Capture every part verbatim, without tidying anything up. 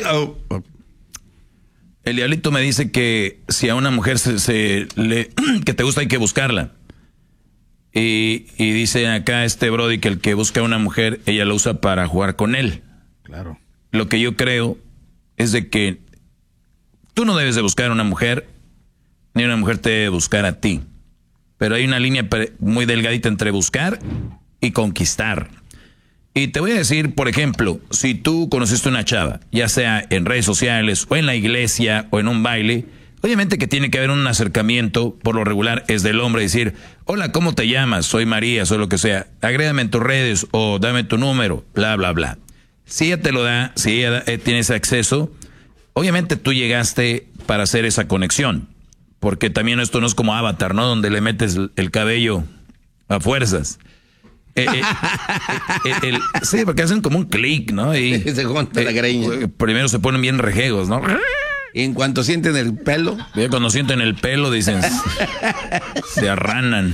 Oh. El diablito me dice que si a una mujer se, se le, que te gusta hay que buscarla. Y, y dice acá este Brody que el que busca a una mujer, ella la usa para jugar con él. Claro. Lo que yo creo es de que tú no debes de buscar a una mujer, ni una mujer te debe buscar a ti. Pero hay una línea muy delgadita entre buscar y conquistar. Y te voy a decir, por ejemplo, si tú conociste una chava, ya sea en redes sociales o en la iglesia o en un baile, obviamente que tiene que haber un acercamiento, por lo regular es del hombre, decir, hola, ¿cómo te llamas? Soy María, soy lo que sea, agrégame en tus redes o dame tu número, bla, bla, bla. Si ella te lo da, si ella eh, tiene ese acceso, obviamente tú llegaste para hacer esa conexión, porque también esto no es como Avatar, ¿no? Donde le metes el cabello a fuerzas. Eh, eh, eh, el, el, sí, porque hacen como un clic, ¿no? Y se junta eh, la greña. Primero se ponen bien rejegos, ¿no? Y en cuanto sienten el pelo. Y cuando sienten el pelo, dicen, se arranan.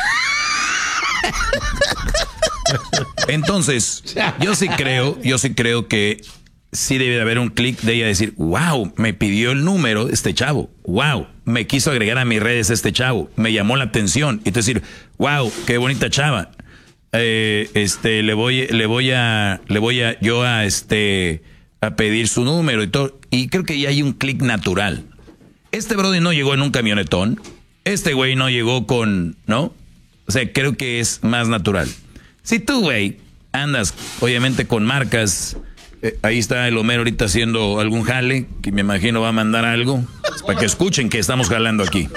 Entonces, yo sí creo, yo sí creo que sí debe de haber un clic de ella decir, wow, me pidió el número este chavo, wow, me quiso agregar a mis redes este chavo, me llamó la atención. Y tú decir, wow, qué bonita chava. Eh, este, le voy, le voy a, le voy a, yo a este, a pedir su número y todo. Y creo que ya hay un clic natural. Este brody no llegó en un camionetón. Este güey no llegó con, ¿no? O sea, creo que es más natural. Si tú, güey, andas, obviamente, con marcas, eh, ahí está el Homero ahorita haciendo algún jale, que me imagino va a mandar algo, para que escuchen que estamos jalando aquí.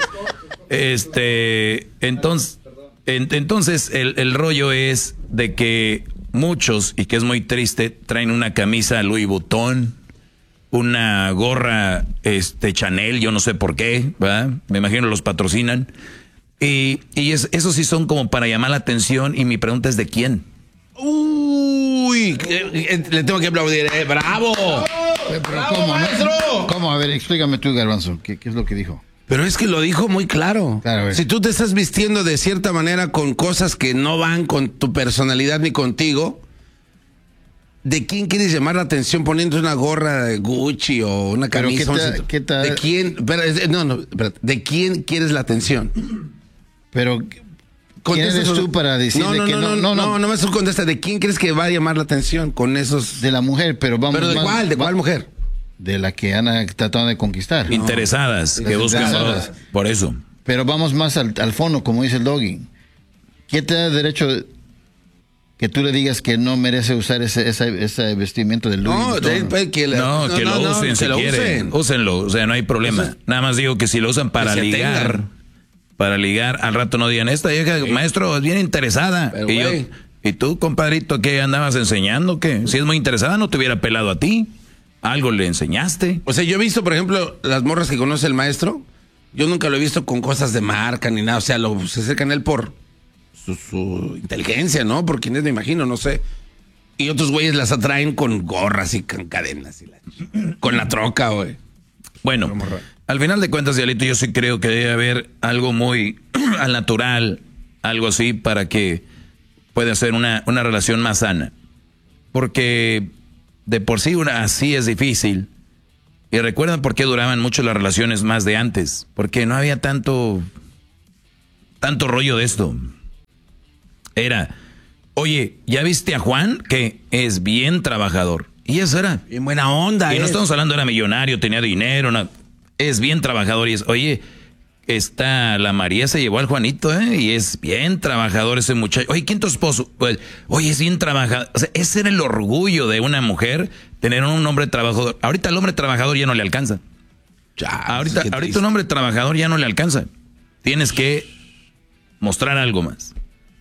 Este, entonces... Entonces el, el rollo es de que muchos, y que es muy triste, traen una camisa Louis Vuitton, una gorra este Chanel, yo no sé por qué, ¿verdad? Me imagino los patrocinan. Y, y es, esos sí son como para llamar la atención, y mi pregunta es ¿de quién? Uy, le tengo que aplaudir, eh, bravo. Pero, pero ¿cómo, maestro? ¿Cómo? A ver, explícame tú, Garbanzo, ¿qué, qué es lo que dijo? Pero es que lo dijo muy claro. claro si tú te estás vistiendo de cierta manera con cosas que no van con tu personalidad ni contigo, ¿de quién quieres llamar la atención poniendo una gorra de Gucci o una camisa? ¿Qué tal, ¿qué tal? ¿De quién? Pero, no, no, espérate, ¿de quién quieres la atención? Pero ¿quién eres eso? Tú para decirle no, no, que no, no? No, no, no, no me tú contesta. ¿De quién crees que va a llamar la atención con esos? De la mujer, pero vamos. ¿Pero de más, cuál? ¿De cuál mujer? De la que Ana tratando de conquistar. Interesadas, no, que buscan interesadas. Por eso. Pero vamos más al, al fondo, como dice el Doggy. ¿Quién te da derecho que tú le digas que no merece usar ese, ese, ese vestimento del Louis Vuitton? No, que, la, no, no, que lo no, usen no, si lo quieren. Usen. Úsenlo, o sea, no hay problema. Entonces, nada más digo que si lo usan para ligar, tengan. para ligar, al rato no digan, esta vieja, sí. maestro, es bien interesada. Pero, y, yo, y tú, compadrito, ¿qué andabas enseñando? ¿Qué? Si es muy interesada, no te hubiera pelado a ti. ¿Algo le enseñaste? O sea, yo he visto, por ejemplo, las morras que conoce el maestro. Yo nunca lo he visto con cosas de marca ni nada. O sea, lo, se acercan a él por su, su inteligencia, ¿no? Por quien es, me imagino, no sé. Y otros güeyes las atraen con gorras y con cadenas. Y la, con la troca, güey. Bueno, al final de cuentas, Dialito, yo sí creo que debe haber algo muy al natural, algo así, para que pueda ser una, una relación más sana. Porque de por sí una así es difícil. Y recuerdan por qué duraban mucho las relaciones más de antes. Porque no había tanto, tanto rollo de esto. Era, oye, ¿ya viste a Juan? Que es bien trabajador. Y eso era. Bien buena onda. Y es. no estamos hablando, era millonario, tenía dinero. No, es bien trabajador. Y es, oye, está la María se llevó al Juanito, ¿eh? Y es bien trabajador ese muchacho. Oye, ¿quién es tu esposo? Pues, oye, es bien trabajador. O sea, ese era el orgullo de una mujer, tener un hombre trabajador. Ahorita el hombre trabajador ya no le alcanza. Ya, ahorita, ahorita un hombre trabajador ya no le alcanza. Tienes que mostrar algo más.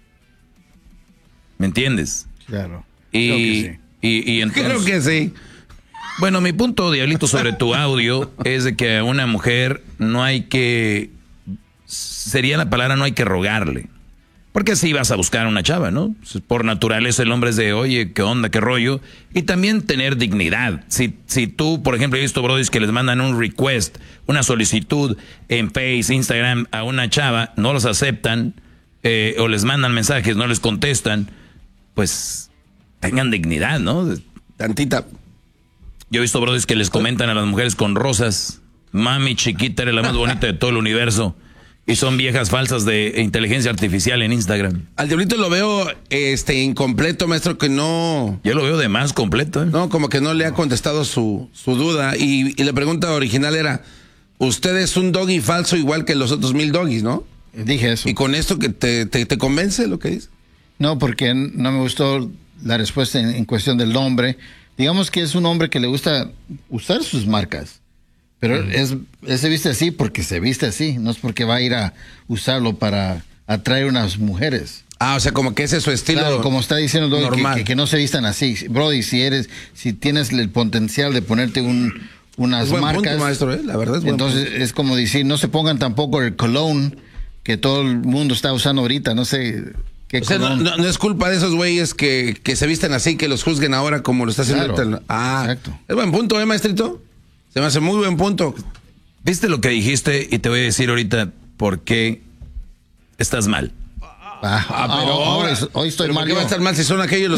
¿Me entiendes? Claro. Y, creo que sí. y, y entonces, creo que sí. Bueno, mi punto, Diablito, sobre tu audio es de que a una mujer no hay que, sería la palabra, no hay que rogarle. Porque si vas a buscar a una chava, ¿no? Por naturaleza el hombre es de, oye, qué onda, qué rollo. Y también tener dignidad. Si, si tú, por ejemplo, he visto brodis que les mandan un request, una solicitud en Face, Instagram a una chava, no los aceptan, eh, o les mandan mensajes, no les contestan, pues tengan dignidad, ¿no? Tantita. Yo he visto brothers que les comentan a las mujeres con rosas, mami chiquita, eres la más bonita de todo el universo. Y son viejas falsas de inteligencia artificial en Instagram. Al diablito lo veo este incompleto, maestro, que no... Yo lo veo de más completo, ¿eh? No, como que no le ha contestado su, su duda. Y, y la pregunta original era, usted es un doggy falso igual que los otros mil doggies, ¿no? Dije eso. ¿Y con esto que te, te, te convence lo que dice? No, porque no me gustó la respuesta en, en cuestión del nombre. Digamos que es un hombre que le gusta usar sus marcas. Pero mm. es, él se viste así porque se viste así, no es porque va a ir a usarlo para atraer unas mujeres. Ah, o sea, como que ese es su estilo. Claro, como está diciendo Doggy, normal. Que, que, que no se vistan así. Brody, si eres, si tienes el potencial de ponerte un, unas es buen marcas, punto, maestro, ¿eh? La verdad es buen entonces punto. Es como decir, no se pongan tampoco el cologne que todo el mundo está usando ahorita, no sé. O sea, no, no, no es culpa de esos güeyes que, que se visten así, que los juzguen ahora como lo está haciendo. Claro, ah, exacto. Es buen punto, ¿eh, maestrito? Se me hace muy buen punto. ¿Viste lo que dijiste? Y te voy a decir ahorita por qué estás mal. Ah, ah, pero pero hoy, ahora, hoy estoy ¿pero mal. ¿Por qué va a estar mal si son aquellos